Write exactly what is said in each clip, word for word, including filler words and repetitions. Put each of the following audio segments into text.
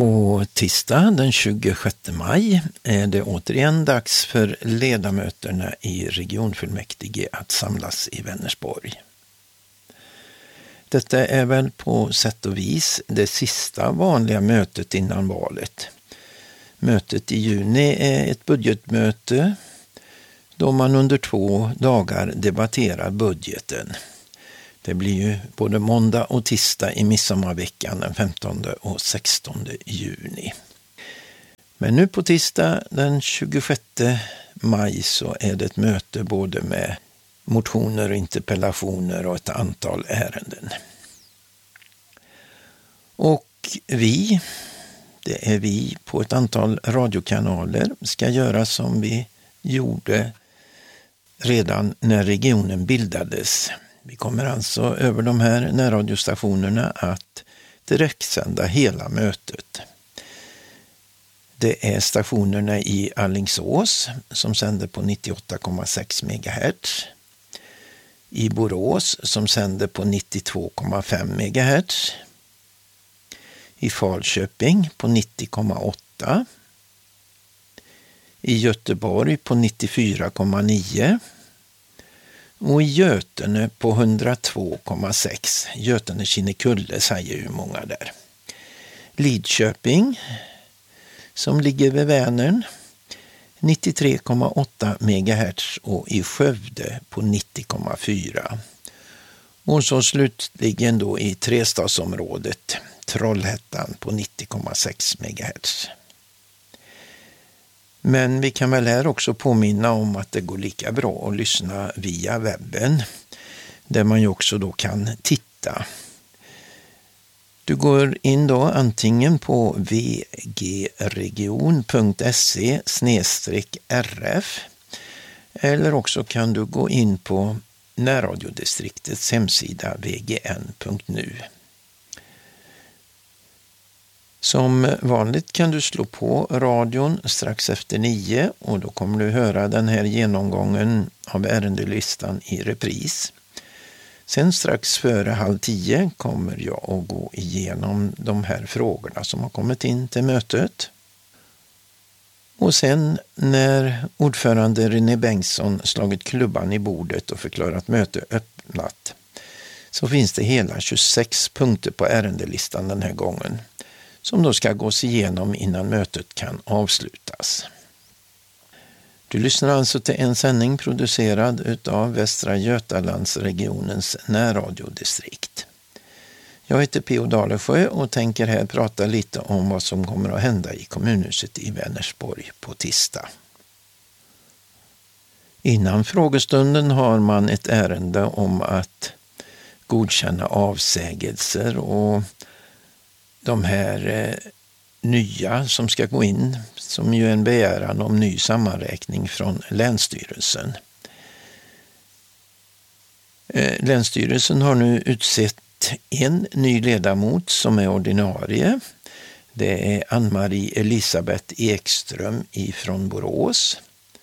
På tisdag den tjugosjätte maj är det återigen dags för ledamöterna i regionfullmäktige att samlas i Vänersborg. Detta är väl på sätt och vis det sista vanliga mötet innan valet. Mötet i juni är ett budgetmöte då man under två dagar debatterar budgeten. Det blir ju både måndag och tisdag i midsommarveckan den femtonde och sextonde juni. Men nu på tisdag den tjugosjätte maj så är det ett möte både med motioner och interpellationer och ett antal ärenden. Och vi, det är vi på ett antal radiokanaler, ska göra som vi gjorde redan när regionen bildades. Vi kommer alltså över de här närradiostationerna att direktsända hela mötet. Det är stationerna i Alingsås som sänder på nittioåtta komma sex megahertz. I Borås som sänder på nittiotvå komma fem megahertz. I Falköping på nittio komma åtta. I Göteborg på nittiofyra komma nio. Och i Götene på hundratvå komma sex. Götene Kinnekulle säger ju många där. Lidköping som ligger vid Vänern nittiotre komma åtta megahertz och i Skövde på nittio komma fyra. Och så slutligen då i Trestadsområdet Trollhättan på nittio komma sex megahertz. Men vi kan väl här också påminna om att det går lika bra att lyssna via webben, där man ju också då kan titta. Du går in då antingen på v g region punkt se snedstreck r f eller också kan du gå in på närradiodistriktets hemsida v g n punkt n u. Som vanligt kan du slå på radion strax efter nio och då kommer du höra den här genomgången av ärendelistan i repris. Sen strax före halv tio kommer jag att gå igenom de här frågorna som har kommit in till mötet. Och sen när ordförande René Bengtsson slagit klubban i bordet och förklarat möte öppnat så finns det hela tjugosex punkter på ärendelistan den här gången, som då ska gås igenom innan mötet kan avslutas. Du lyssnar alltså till en sändning producerad av Västra Götalandsregionens närradiodistrikt. Jag heter P O Dalesjö och tänker här prata lite om vad som kommer att hända i kommunhuset i Vänersborg på tisdag. Innan frågestunden har man ett ärende om att godkänna avsägelser och de här eh, nya som ska gå in, som ju är en begäran om ny sammanräkning från Länsstyrelsen. Eh, Länsstyrelsen har nu utsett en ny ledamot som är ordinarie. Det är Ann-Marie Elisabeth Ekström ifrån Borås.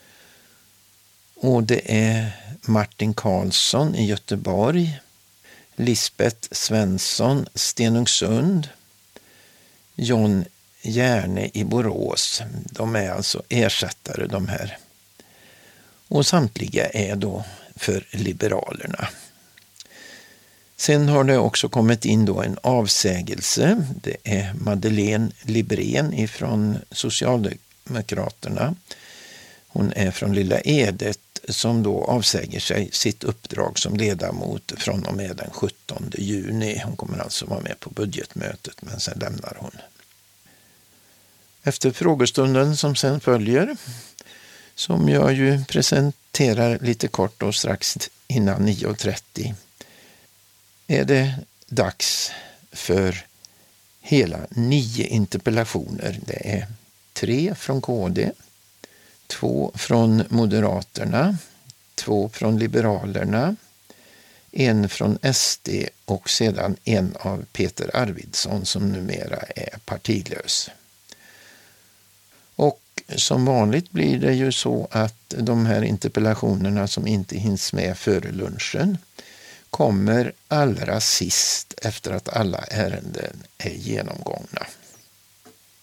Och det är Martin Karlsson i Göteborg, Lisbeth Svensson Stenungsund, John Järne i Borås. De är alltså ersättare de här. Och samtliga är då för Liberalerna. Sen har det också kommit in då en avsägelse. Det är Madeleine Librén ifrån Socialdemokraterna. Hon är från Lilla Edet som då avsäger sig sitt uppdrag som ledamot från och med den sjuttonde juni. Hon kommer alltså vara med på budgetmötet, men sen lämnar hon. Efter frågestunden som sen följer, som jag ju presenterar lite kort och strax innan nio trettio, är det dags för hela nio interpellationer. Det är tre från K D, två från Moderaterna, två från Liberalerna, en från S D och sedan en av Peter Arvidsson som numera är partilös. Och som vanligt blir det ju så att de här interpellationerna som inte hinns med före lunchen kommer allra sist efter att alla ärenden är genomgångna.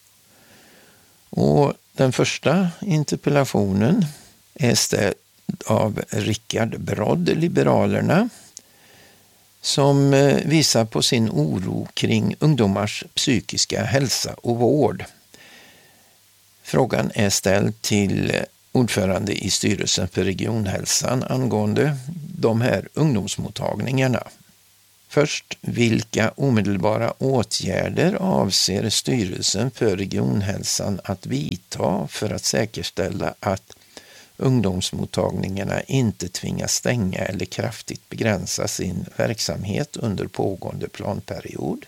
Och den första interpellationen är ställd av Rickard Brodd, Liberalerna, som visar på sin oro kring ungdomars psykiska hälsa och vård. Frågan är ställd till ordförande i styrelsen för regionhälsan angående de här ungdomsmottagningarna. Först, vilka omedelbara åtgärder avser styrelsen för regionhälsan att vidta för att säkerställa att ungdomsmottagningarna inte tvingas stänga eller kraftigt begränsa sin verksamhet under pågående planperiod?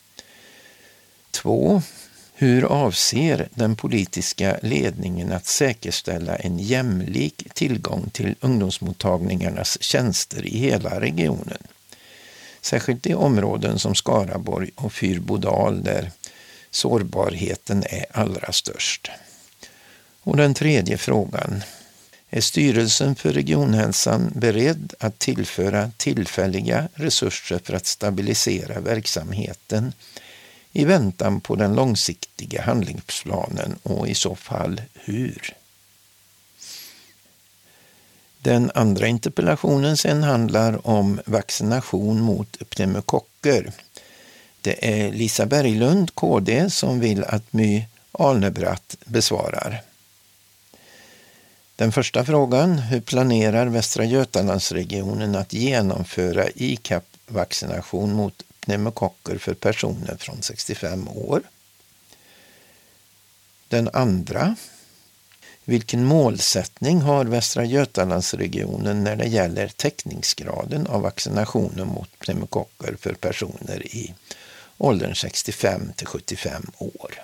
Två. Hur avser den politiska ledningen att säkerställa en jämlik tillgång till ungdomsmottagningarnas tjänster i hela regionen? Särskilt i områden som Skaraborg och Fyrbodal där sårbarheten är allra störst. Och den tredje frågan. Är styrelsen för regionhälsan beredd att tillföra tillfälliga resurser för att stabilisera verksamheten i väntan på den långsiktiga handlingsplanen, och i så fall hur? Den andra interpellationen sen handlar om vaccination mot pneumokocker. Det är Lisa Berglund, K D, som vill att My Alnebratt besvarar. Den första frågan, hur planerar Västra Götalandsregionen att genomföra I C A P-vaccination mot pneumokocker för personer från sextiofem år? Den andra, vilken målsättning har Västra Götalandsregionen när det gäller täckningsgraden av vaccinationen mot pneumokocker för personer i åldern sextiofem till sjuttiofem år?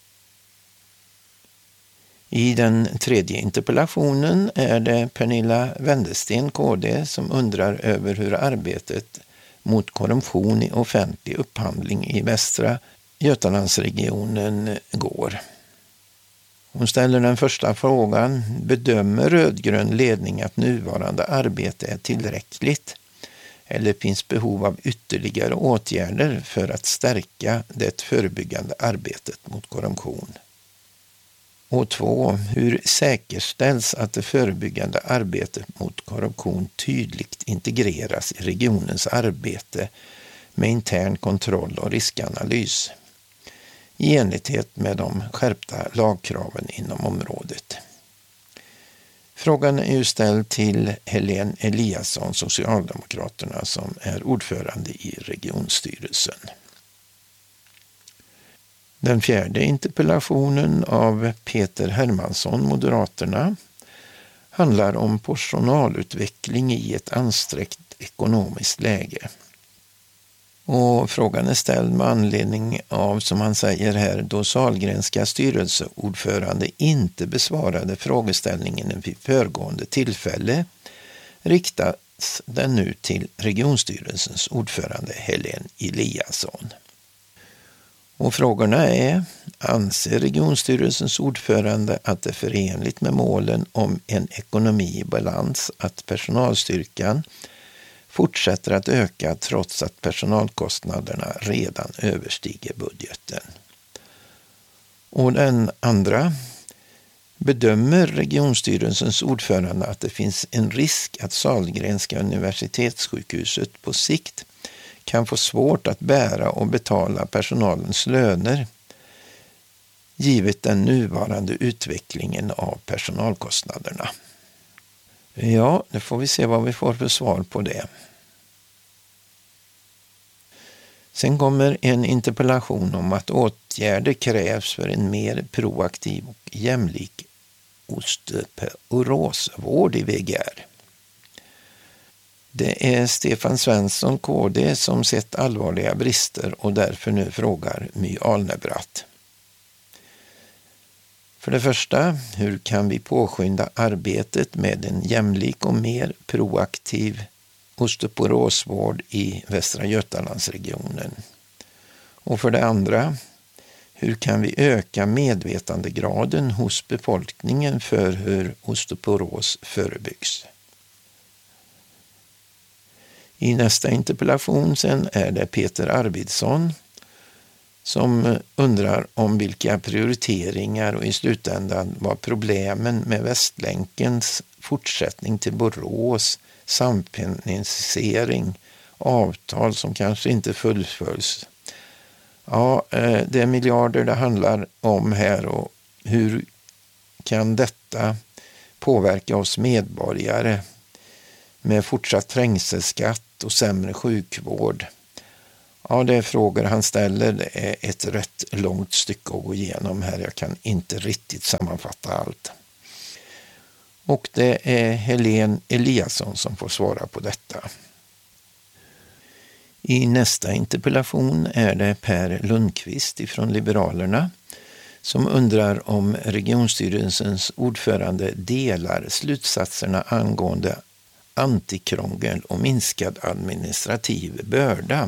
I den tredje interpellationen är det Pernilla Wendesten, K D, som undrar över hur arbetet mot korruption i offentlig upphandling i Västra Götalandsregionen går. Hon ställer den första frågan: bedömer rödgrön ledning att nuvarande arbete är tillräckligt eller finns behov av ytterligare åtgärder för att stärka det förebyggande arbetet mot korruption? Och två, hur säkerställs att det förebyggande arbetet mot korruption tydligt integreras i regionens arbete med intern kontroll och riskanalys i enlighet med de skärpta lagkraven inom området? Frågan är ju ställd till Helene Eliasson, Socialdemokraterna, som är ordförande i regionstyrelsen. Den fjärde interpellationen av Peter Hermansson, Moderaterna, handlar om personalutveckling i ett ansträngt ekonomiskt läge. Och frågan är ställd med anledning av, som han säger här, då Sahlgrenska styrelseordförande inte besvarade frågeställningen vid föregående tillfälle, riktas den nu till regionstyrelsens ordförande Helene Eliasson. Och frågorna är: anser regionstyrelsens ordförande att det är förenligt med målen om en ekonomi i balans att personalstyrkan fortsätter att öka trots att personalkostnaderna redan överstiger budgeten? Och den andra: bedömer regionstyrelsens ordförande att det finns en risk att Sahlgrenska universitetssjukhuset på sikt kan få svårt att bära och betala personalens löner givet den nuvarande utvecklingen av personalkostnaderna? Ja, nu får vi se vad vi får för svar på det. Sen kommer en interpellation om att åtgärder krävs för en mer proaktiv och jämlik osteoporosvård i V G R. Det är Stefan Svensson, K D, som sett allvarliga brister och därför nu frågar My Alnebratt. För det första, hur kan vi påskynda arbetet med en jämlik och mer proaktiv osteoporosvård i Västra Götalandsregionen? Och för det andra, hur kan vi öka medvetandegraden hos befolkningen för hur osteoporos förebyggs? I nästa interpellation sen är det Peter Arvidsson som undrar om vilka prioriteringar och i slutändan vad problemen med Västlänkens fortsättning till Borås, samfinansiering, avtal som kanske inte fullföljs. Ja, det är miljarder det handlar om här, och hur kan detta påverka oss medborgare med fortsatt trängselskatt och sämre sjukvård? Ja, det är frågor han ställer. Det är ett rätt långt stycke att gå igenom här. Jag kan inte riktigt sammanfatta allt. Och det är Helene Eliasson som får svara på detta. I nästa interpellation är det Per Lundqvist ifrån Liberalerna som undrar om regionstyrelsens ordförande delar slutsatserna angående antikrångel och minskad administrativ börda.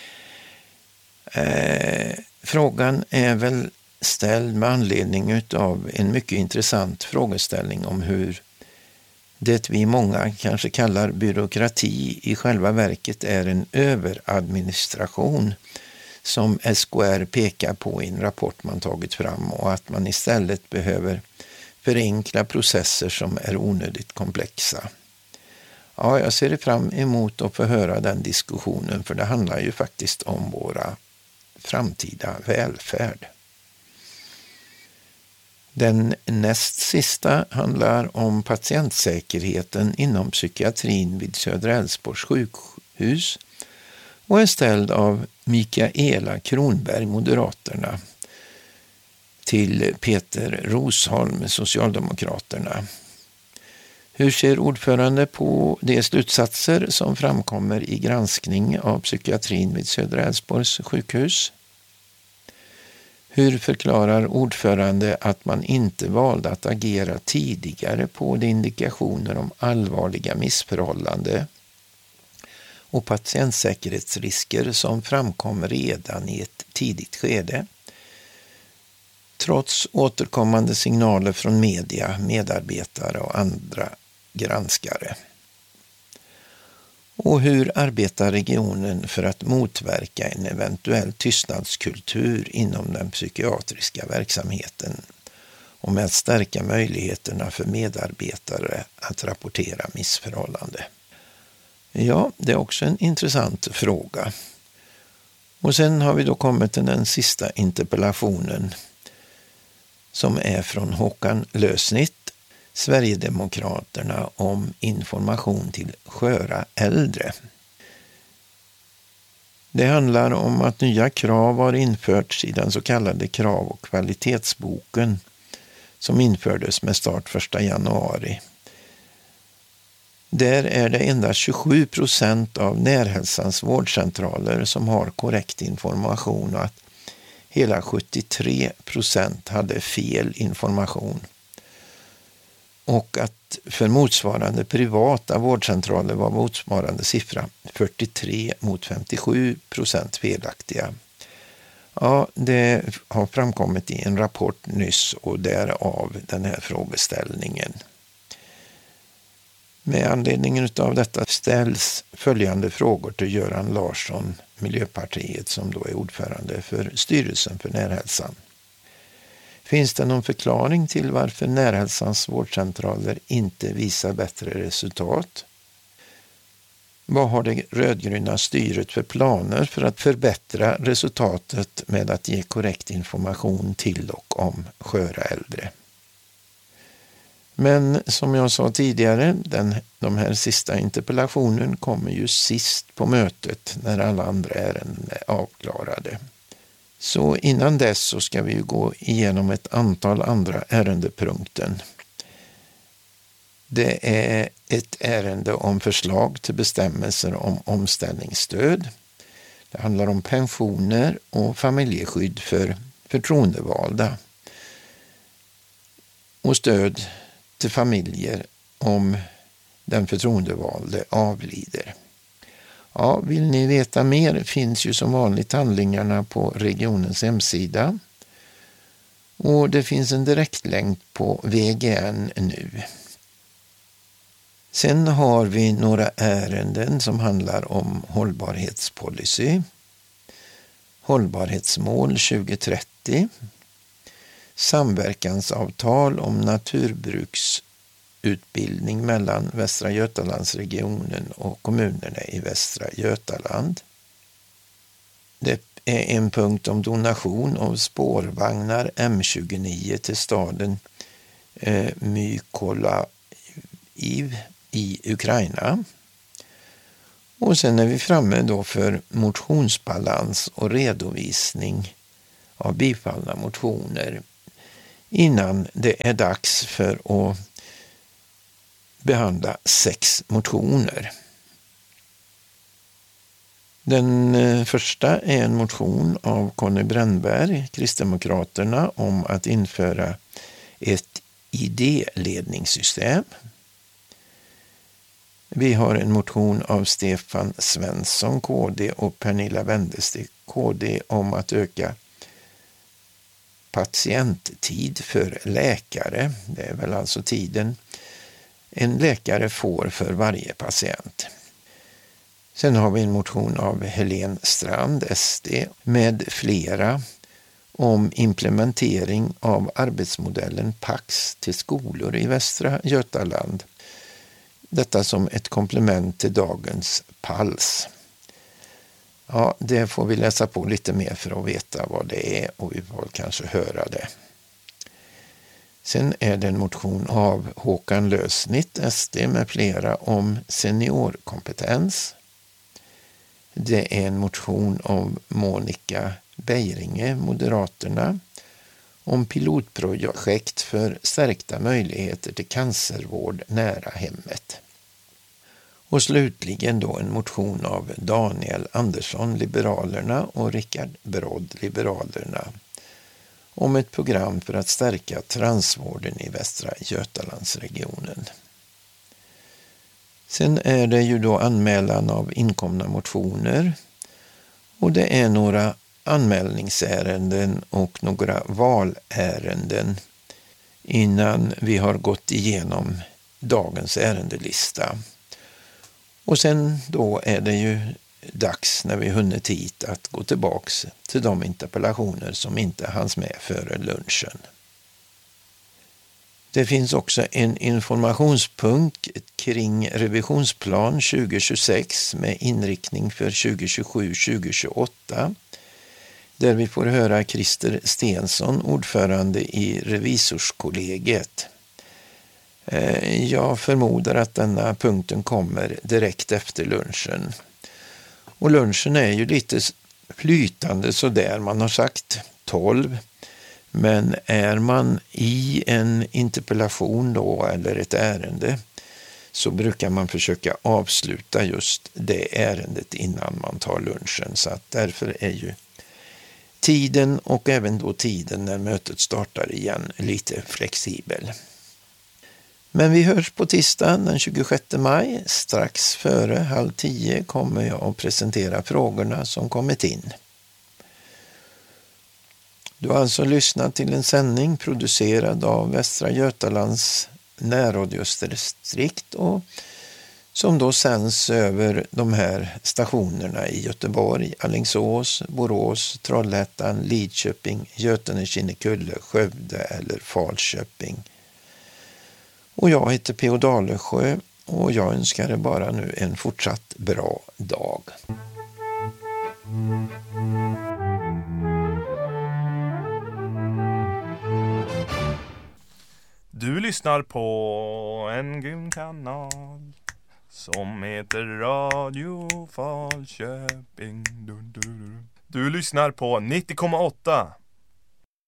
Eh, frågan är väl ställd med anledning av en mycket intressant frågeställning om hur det vi många kanske kallar byråkrati i själva verket är en överadministration som S K R pekar på i en rapport man tagit fram, och att man istället behöver förenkla processer som är onödigt komplexa. Ja, jag ser fram emot att få höra den diskussionen, för det handlar ju faktiskt om våra framtida välfärd. Den näst sista handlar om patientsäkerheten inom psykiatrin vid Södra Älvsborgs sjukhus och är ställd av Mikaela Kronberg, Moderaterna, till Peter Rosholm, Socialdemokraterna. Hur ser ordförande på de slutsatser som framkommer i granskning av psykiatrin vid Södra Älvsborgs sjukhus? Hur förklarar ordförande att man inte valde att agera tidigare på de indikationer om allvarliga missförhållanden och patientsäkerhetsrisker som framkom redan i ett tidigt skede? Trots återkommande signaler från media, medarbetare och andra granskare. Och hur arbetar regionen för att motverka en eventuell tystnadskultur inom den psykiatriska verksamheten och med att stärka möjligheterna för medarbetare att rapportera missförhållanden? Ja, det är också en intressant fråga. Och sen har vi då kommit till den sista interpellationen som är från Håkan Lösnitt, Sverigedemokraterna, om information till sköra äldre. Det handlar om att nya krav har införts i den så kallade krav- och kvalitetsboken som infördes med start första januari. Där är det endast tjugosju procent av närhälsans vårdcentraler som har korrekt information, och att hela sjuttiotre procent hade fel information. Och att för motsvarande privata vårdcentraler var motsvarande siffra fyrtiotre mot femtiosju procent felaktiga. Ja, det har framkommit i en rapport nyss, och därav den här frågeställningen. Med anledning av detta ställs följande frågor till Göran Larsson, Miljöpartiet, som då är ordförande för styrelsen för närhälsan. Finns det någon förklaring till varför närhälsans vårdcentraler inte visar bättre resultat? Vad har det rödgröna styret för planer för att förbättra resultatet med att ge korrekt information till och om sköra äldre? Men som jag sa tidigare, den, de här sista interpellationen kommer ju sist på mötet när alla andra ärenden är avklarade. Så innan dess så ska vi ju gå igenom ett antal andra ärendepunkten. Det är ett ärende om förslag till bestämmelser om omställningsstöd. Det handlar om pensioner och familjeskydd för förtroendevalda och stöd till familjer om den förtroendevalde avlider. Ja, vill ni veta mer finns ju som vanligt handlingarna på regionens hemsida. Och det finns en direktlänk på V G N nu. Sen har vi några ärenden som handlar om hållbarhetspolicy. hållbarhetsmål tjugo trettio, samverkansavtal om naturbruksutbildning mellan Västra Götalandsregionen och kommunerna i Västra Götaland. Det är en punkt om donation av spårvagnar M tjugonio till staden eh, Mykolaiv i Ukraina. Och sen är vi framme då för motionsbalans och redovisning av bifallna motioner innan det är dags för att behandla sex motioner. Den första är en motion av Conny Brännberg, Kristdemokraterna, om att införa ett idéledningssystem. Vi har en motion av Stefan Svensson, K D, och Pernilla Wendestig, K D, om att öka patienttid för läkare. Det är väl alltså tiden en läkare får för varje patient. Sen har vi en motion av Helene Strand, S D, med flera om implementering av arbetsmodellen Pax till skolor i Västra Götaland. Detta som ett komplement till dagens Pals. Ja, det får vi läsa på lite mer för att veta vad det är, och vi får kanske höra det. Sen är det en motion av Håkan Lösnitt, S D, med flera om seniorkompetens. Det är en motion av Monica Beiringe, Moderaterna, om pilotprojekt för stärkta möjligheter till cancervård nära hemmet. Och slutligen då en motion av Daniel Andersson, Liberalerna, och Rickard Brodd, Liberalerna, om ett program för att stärka transvården i Västra Götalandsregionen. Sen är det ju då anmälan av inkomna motioner, och det är några anmälningsärenden och några valärenden innan vi har gått igenom dagens ärendelista. Och sen då är det ju dags, när vi hunnit hit, att gå tillbaks till de interpellationer som inte hanns med före lunchen. Det finns också en informationspunkt kring revisionsplan tjugo tjugosex med inriktning för tjugo tjugosju tjugo tjugoåtta, där vi får höra Christer Stensson, ordförande i Revisorskollegiet. Jag förmodar att denna punkten kommer direkt efter lunchen. Och lunchen är ju lite flytande så där, man har sagt tolv. Men är man i en interpellation då, eller ett ärende, så brukar man försöka avsluta just det ärendet innan man tar lunchen. Så att därför är ju tiden, och även då tiden när mötet startar igen, lite flexibel. Men vi hörs på tisdagen den tjugosjätte maj. Strax före halv tio kommer jag att presentera frågorna som kommit in. Du har alltså lyssnat till en sändning producerad av Västra Götalands närradiodistrikt, och som då sänds över de här stationerna i Göteborg, Alingsås, Borås, Trollhättan, Lidköping, Götene, Kinnekulle, Skövde eller Falköping. Och jag heter P O Dalesjö, och jag önskar er bara nu en fortsatt bra dag. Du lyssnar på en grym kanal som heter Radio Falköping. Du, du, du. du lyssnar på nittio komma åtta